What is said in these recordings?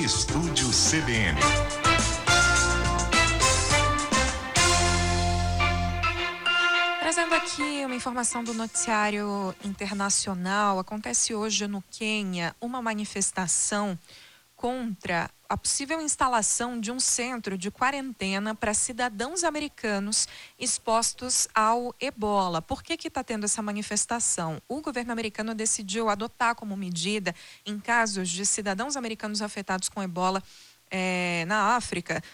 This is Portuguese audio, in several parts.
Estúdio CBN. Trazendo aqui uma informação do noticiário internacional, acontece hoje no Quênia uma manifestação contra a possível instalação de um centro de quarentena para cidadãos americanos expostos ao ebola. Por que está tendo essa manifestação? O governo americano decidiu adotar como medida, em casos de cidadãos americanos afetados com ebola na África,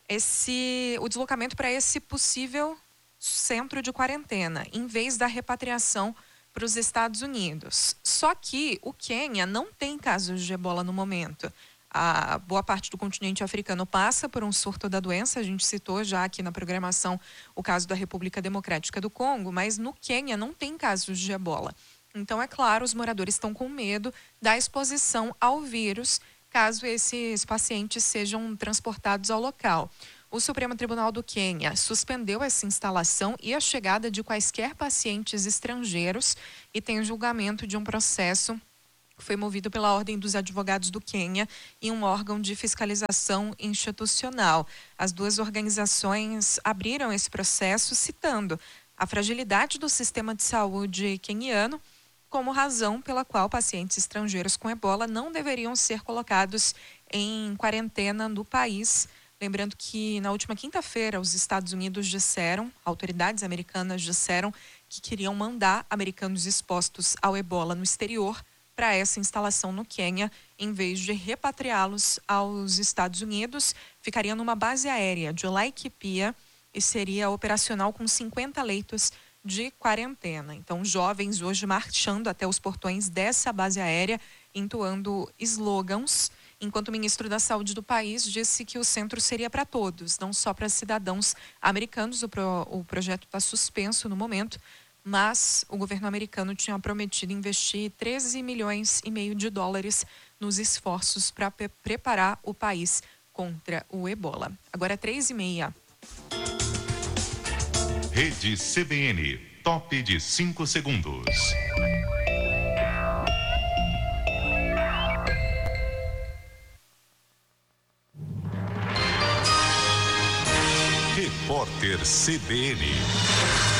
o deslocamento para esse possível centro de quarentena, em vez da repatriação para os Estados Unidos. Só que o Quênia não tem casos de ebola no momento. A boa parte do continente africano passa por um surto da doença. A gente citou já aqui na programação o caso da República Democrática do Congo, mas no Quênia não tem casos de ebola. Então, é claro, os moradores estão com medo da exposição ao vírus, caso esses pacientes sejam transportados ao local. O Supremo Tribunal do Quênia suspendeu essa instalação e a chegada de quaisquer pacientes estrangeiros e tem julgamento de um processo que foi movido pela Ordem dos Advogados do Quênia e um órgão de fiscalização institucional. As duas organizações abriram esse processo citando a fragilidade do sistema de saúde queniano como razão pela qual pacientes estrangeiros com ebola não deveriam ser colocados em quarentena no país. Lembrando que na última quinta-feira os Estados Unidos autoridades americanas disseram que queriam mandar americanos expostos ao ebola no exterior para essa instalação no Quênia, em vez de repatriá-los aos Estados Unidos. Ficaria numa base aérea de Laikipia e seria operacional com 50 leitos de quarentena. Então, jovens hoje marchando até os portões dessa base aérea, entoando slogans, enquanto o ministro da Saúde do país disse que o centro seria para todos, não só para cidadãos americanos. O projeto está suspenso no momento, mas o governo americano tinha prometido investir 13,5 milhões de dólares nos esforços para preparar o país contra o ebola. Agora 3h30. Rede CBN, top de 5 segundos. Repórter CBN.